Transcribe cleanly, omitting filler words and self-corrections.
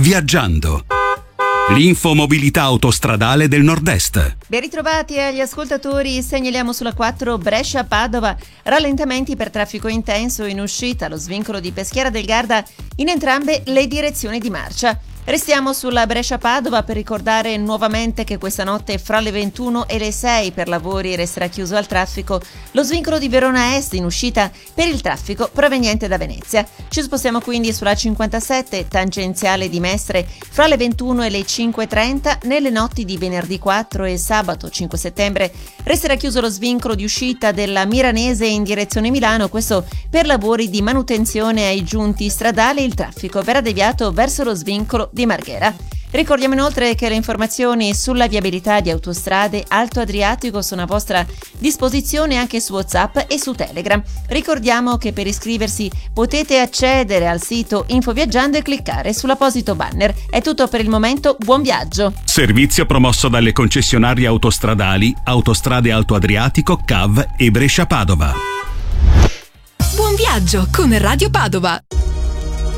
Viaggiando. L'infomobilità autostradale del Nord-Est. Ben ritrovati agli ascoltatori, segnaliamo sulla 4 Brescia-Padova rallentamenti per traffico intenso in uscita allo svincolo di Peschiera del Garda in entrambe le direzioni di marcia. Restiamo sulla Brescia-Padova per ricordare nuovamente che questa notte fra le 21 e le 6 per lavori resterà chiuso al traffico lo svincolo di Verona Est in uscita per il traffico proveniente da Venezia. Ci spostiamo quindi sulla 57 tangenziale di Mestre fra le 21 e le 5.30 nelle notti di venerdì 4 e sabato 5 settembre. Resterà chiuso lo svincolo di uscita della Miranese in direzione Milano, questo per lavori di manutenzione ai giunti stradali. Il traffico verrà deviato verso lo svincolo di Marghera. Ricordiamo inoltre che le informazioni sulla viabilità di Autostrade Alto Adriatico sono a vostra disposizione anche su WhatsApp e su Telegram. Ricordiamo che per iscriversi potete accedere al sito Infoviaggiando e cliccare sull'apposito banner. È tutto per il momento, buon viaggio! Servizio promosso dalle concessionarie autostradali Autostrade Alto Adriatico, CAV e Brescia-Padova. Buon viaggio con Radio Padova!